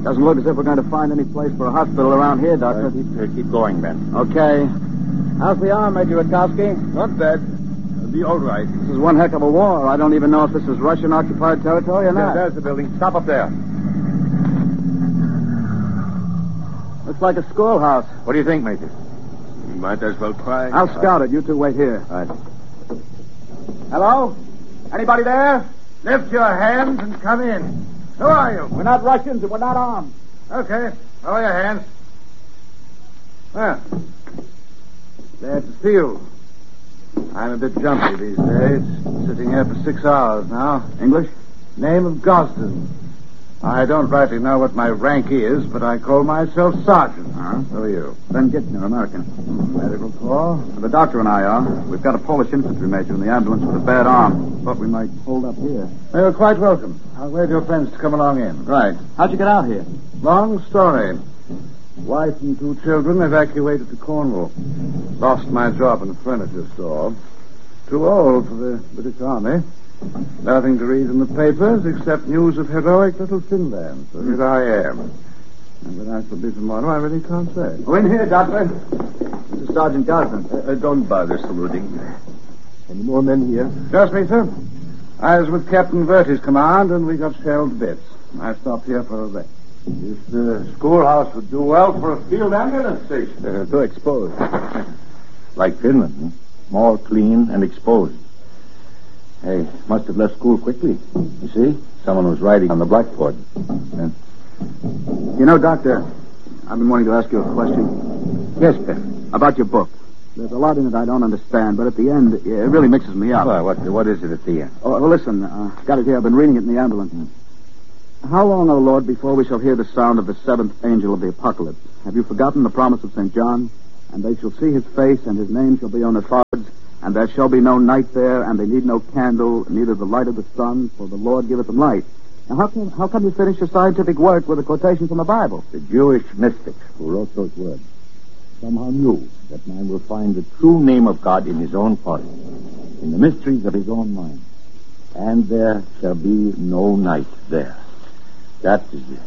Doesn't look as if we're going to find any place for a hospital around here, Doctor. Keep going, Ben. Okay. How's the arm, Major Witkowski? Not bad. It'll be all right. This is one heck of a war. I don't even know if this is Russian-occupied territory or not. There's the building. Stop up there. Looks like a schoolhouse. What do you think, Major? We might as well try. I'll scout it. You two wait here. All right. Hello? Anybody there? Lift your hands and come in. Who are you? We're not Russians and we're not armed. Okay. Lower your hands. Well, glad to see you. I'm a bit jumpy these days. Sitting here for 6 hours now. English? Name of Gosden. I don't rightly know what my rank is, but I call myself Sergeant. So are you. Ben Gittner, American. Medical corps. The doctor and I are. We've got a Polish infantry major in the ambulance with a bad arm. Thought we might hold up here. You're quite welcome. I'll wait your friends to come along in. Right. How'd you get out here? Long story. Wife and 2 children evacuated to Cornwall. Lost my job in a furniture store. Too old for the British Army. Nothing to read in the papers except news of heroic little Finland. So here I am. And when I shall be tomorrow, I really can't say. Go in here, Doctor. This is Sergeant Gosden. Don't bother saluting. Any more men here? Just me, sir. I was with Captain Verty's command, and we got shelled to bits. I stopped here for a rest. This schoolhouse would do well for a field ambulance station. Too exposed. Like Finland, huh? More clean and exposed. Hey, must have left school quickly. You see? Someone was writing on the blackboard. Yeah. You know, Doctor, I've been wanting to ask you a question. Yes, Ben. About your book. There's a lot in it I don't understand, but at the end, it really mixes me up. Well, what is it at the end? Oh, well, listen, got it here. I've been reading it in the ambulance. How long, O Lord, before we shall hear the sound of the 7th angel of the apocalypse? Have you forgotten the promise of St. John? And they shall see his face, and his name shall be on their foreheads, and there shall be no night there, and they need no candle, neither the light of the sun, for the Lord giveth them light. Now, how come you finish your scientific work with a quotation from the Bible? The Jewish mystics who wrote those words somehow knew that man will find the true name of God in his own heart, in the mysteries of his own mind. And there shall be no night there. That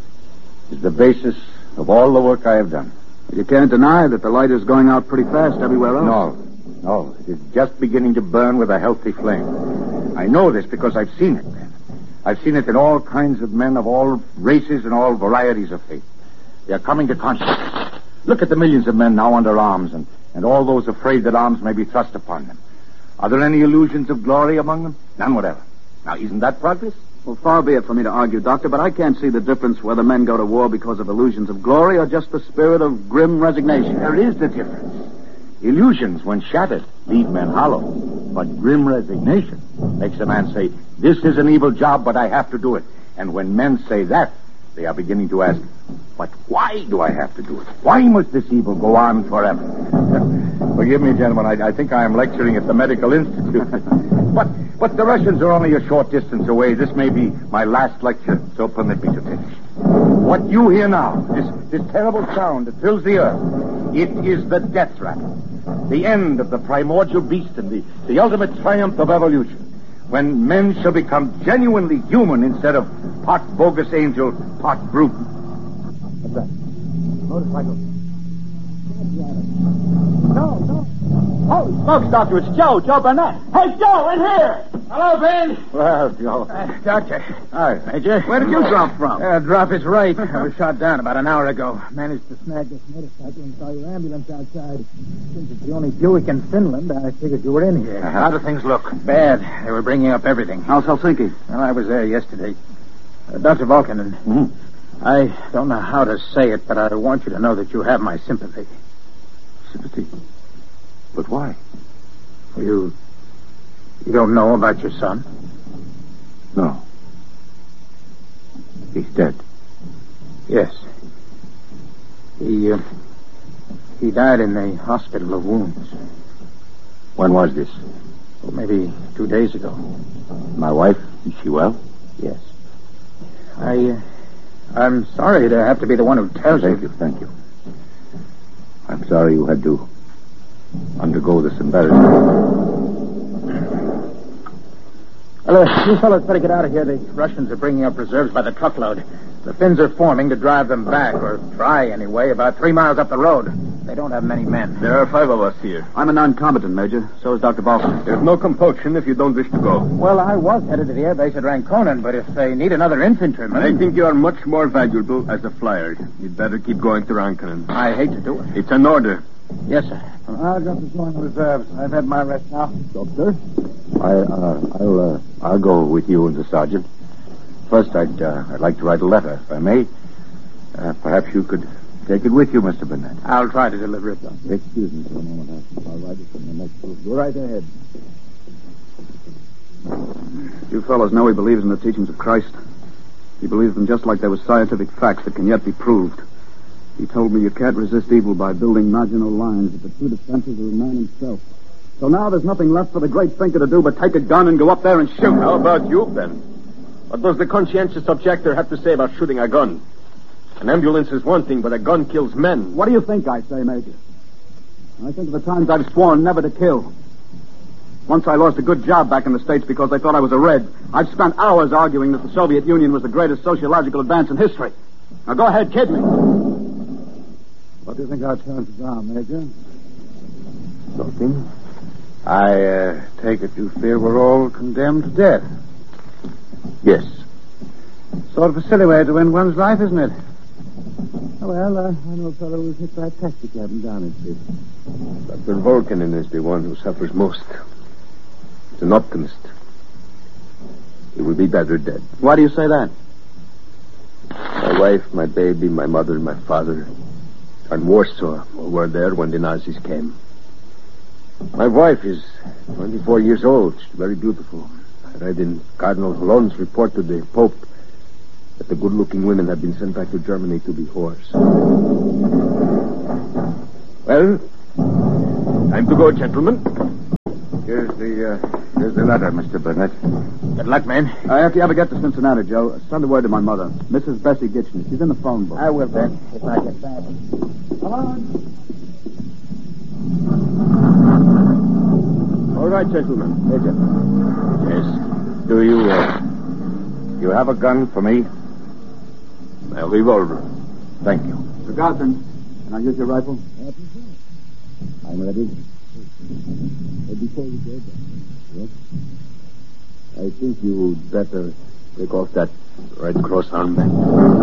is the basis of all the work I have done. You can't deny that the light is going out pretty fast everywhere else. No. It is just beginning to burn with a healthy flame. I know this because I've seen it, man. I've seen it in all kinds of men of all races and all varieties of faith. They are coming to consciousness. Look at the millions of men now under arms and all those afraid that arms may be thrust upon them. Are there any illusions of glory among them? None whatever. Now, isn't that progress? Well, far be it for me to argue, Doctor, but I can't see the difference whether men go to war because of illusions of glory or just the spirit of grim resignation. There is the difference. Illusions, when shattered, leave men hollow. But grim resignation makes a man say, this is an evil job, but I have to do it. And when men say that, they are beginning to ask, but why do I have to do it? Why must this evil go on forever? Forgive me, gentlemen. I think I am lecturing at the Medical Institute. But the Russians are only a short distance away. This may be my last lecture, so permit me to finish. What you hear now, this terrible sound that fills the earth, it is the death rattle. The end of the primordial beast and the ultimate triumph of evolution. When men shall become genuinely human instead of part bogus angel, part brute. What's that? Motorcycle. No. Holy smokes, Doctor, it's Joe Burnett. Hey, Joe, in here! Hello, Ben. Well, Joe. Doctor. Hi, Major. Where did you drop from? Drop is right. I was shot down about an hour ago. Managed to snag this motorcycle and saw your ambulance outside. Since it's the only Buick in Finland, I figured you were in here. How do things look? Bad. They were bringing up everything. How's Helsinki? Well, I was there yesterday. Dr. Volkanen, I don't know how to say it, but I want you to know that you have my sympathy. Sympathy? But why? You don't know about your son? No. He's dead. Yes. He died in the hospital of wounds. When was this? Well, maybe 2 days ago. My wife, is she well? Yes. I'm sorry to have to be the one who tells you. Thank you. I'm sorry you had to undergo this embarrassment. Well, you fellas better get out of here. The Russians are bringing up reserves by the truckload. The Finns are forming to drive them back, or try anyway, about 3 miles up the road. They don't have many men. There are 5 of us here. I'm a non-combatant, Major. So is Dr. Balfour. There's no compulsion if you don't wish to go. Well, I was headed to the airbase at Ranconen, but if they need another infantryman... I think you are much more valuable as a flyer. You'd better keep going to Ranconen. I hate to do it. It's an order. Yes, sir. I'll just join the reserves. I've had my rest now. Doctor? I'll go with you and the sergeant. First, I'd like to write a letter, if I may. Perhaps you could take it with you, Mr. Burnett. I'll try to deliver it, Doctor. Excuse me for a moment. I'll write it from the next group. Go right ahead. You fellows know he believes in the teachings of Christ. He believes them just like they were scientific facts that can yet be proved. He told me you can't resist evil by building marginal lines, but the true defenses of man himself. So now there's nothing left for the great thinker to do but take a gun and go up there and shoot. How about you, Ben? What does the conscientious objector have to say about shooting a gun? An ambulance is one thing, but a gun kills men. What do you think I say, Major? I think of the times I've sworn never to kill. Once I lost a good job back in the States because they thought I was a Red. I've spent hours arguing that the Soviet Union was the greatest sociological advance in history. Now go ahead, kid me. What do you think our chances are, Major? Nothing. I take it you fear we're all condemned to death. Yes. Sort of a silly way to end one's life, isn't it? Oh, well, I know a fellow who's hit by a taxi cab and down his feet. Dr. Volkanen is the one who suffers most. He's an optimist. He will be better dead. Why do you say that? My wife, my baby, my mother, my father are in Warsaw or were there when the Nazis came. My wife is 24 years old. She's very beautiful. I read in Cardinal Holon's report to the Pope that the good-looking women have been sent back to Germany to be whores. Well, time to go, gentlemen. Here's the letter, Mr. Burnett. Good luck, man. If you ever get to Cincinnati, Joe, send a word to my mother, Mrs. Bessie Gitchen. She's in the phone book. I will, Ben, if I get back. Come on. All right, gentlemen. Major. Yes. Do you have a gun for me? A revolver. Thank you. Mr. Garson, can I use your rifle? I'm ready. Before we go, yes? I think you'd better take off that Red Cross armband.